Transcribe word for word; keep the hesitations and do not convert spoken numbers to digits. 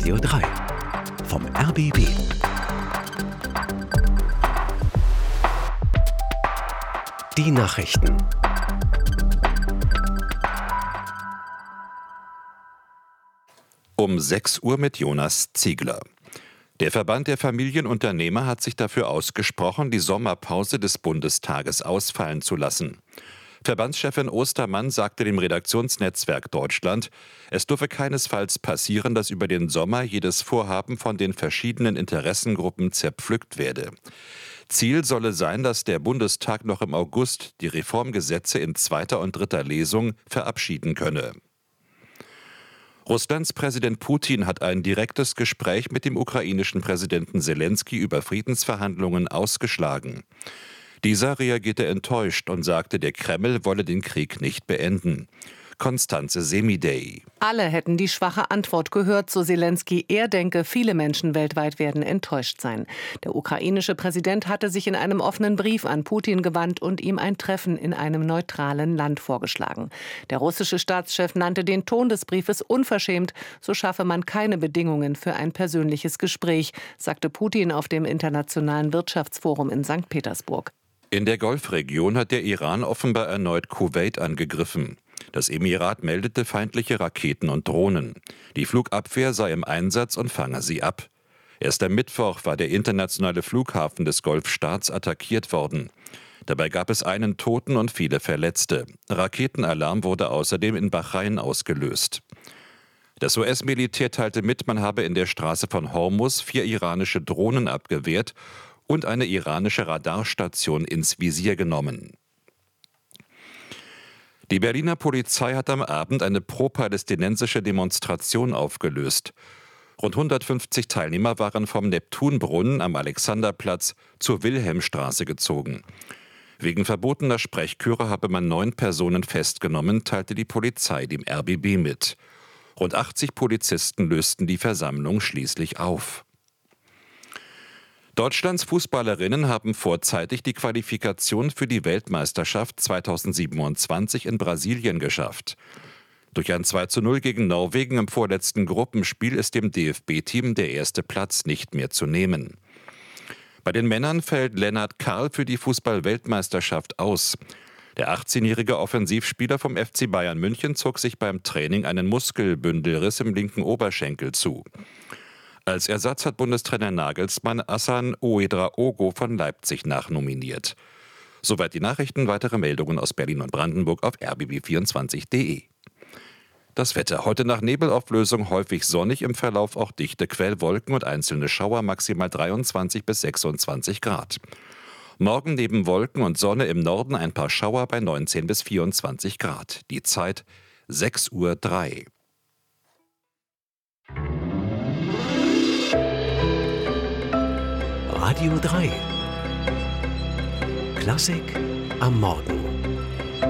Radio drei vom R B B. Die Nachrichten. Um sechs Uhr mit Jonas Ziegler. Der Verband der Familienunternehmer hat sich dafür ausgesprochen, die Sommerpause des Bundestages ausfallen zu lassen. Verbandschefin Ostermann sagte dem Redaktionsnetzwerk Deutschland, es dürfe keinesfalls passieren, dass über den Sommer jedes Vorhaben von den verschiedenen Interessengruppen zerpflückt werde. Ziel solle sein, dass der Bundestag noch im August die Reformgesetze in zweiter und dritter Lesung verabschieden könne. Russlands Präsident Putin hat ein direktes Gespräch mit dem ukrainischen Präsidenten Selenskyj über Friedensverhandlungen ausgeschlagen. Dieser reagierte enttäuscht und sagte, der Kreml wolle den Krieg nicht beenden. Konstanze Semidey. Alle hätten die schwache Antwort gehört, so Selenskyj. Er denke, viele Menschen weltweit werden enttäuscht sein. Der ukrainische Präsident hatte sich in einem offenen Brief an Putin gewandt und ihm ein Treffen in einem neutralen Land vorgeschlagen. Der russische Staatschef nannte den Ton des Briefes unverschämt. So schaffe man keine Bedingungen für ein persönliches Gespräch, sagte Putin auf dem Internationalen Wirtschaftsforum in Sankt Petersburg. In der Golfregion hat der Iran offenbar erneut Kuwait angegriffen. Das Emirat meldete feindliche Raketen und Drohnen. Die Flugabwehr sei im Einsatz und fange sie ab. Erst am Mittwoch war der internationale Flughafen des Golfstaats attackiert worden. Dabei gab es einen Toten und viele Verletzte. Raketenalarm wurde außerdem in Bahrain ausgelöst. Das U S-Militär teilte mit, man habe in der Straße von Hormuz vier iranische Drohnen abgewehrt und eine iranische Radarstation ins Visier genommen. Die Berliner Polizei hat am Abend eine pro-palästinensische Demonstration aufgelöst. Rund hundertfünfzig Teilnehmer waren vom Neptunbrunnen am Alexanderplatz zur Wilhelmstraße gezogen. Wegen verbotener Sprechchöre habe man neun Personen festgenommen, teilte die Polizei dem R B B mit. Rund achtzig Polizisten lösten die Versammlung schließlich auf. Deutschlands Fußballerinnen haben vorzeitig die Qualifikation für die Weltmeisterschaft zweitausendsiebenundzwanzig in Brasilien geschafft. Durch ein zwei zu null gegen Norwegen im vorletzten Gruppenspiel ist dem D F B-Team der erste Platz nicht mehr zu nehmen. Bei den Männern fällt Lennart Karl für die Fußball-Weltmeisterschaft aus. Der achtzehnjährige Offensivspieler vom F C Bayern München zog sich beim Training einen Muskelbündelriss im linken Oberschenkel zu. Als Ersatz hat Bundestrainer Nagelsmann Hassan Ouedraogo von Leipzig nachnominiert. Soweit die Nachrichten. Weitere Meldungen aus Berlin und Brandenburg auf r b b vierundzwanzig punkt de. Das Wetter. Heute nach Nebelauflösung häufig sonnig, im Verlauf auch dichte Quellwolken und einzelne Schauer, maximal dreiundzwanzig bis sechsundzwanzig Grad. Morgen neben Wolken und Sonne im Norden ein paar Schauer bei neunzehn bis vierundzwanzig Grad. Die Zeit sechs Uhr drei. Radio drei. Klassik am Morgen.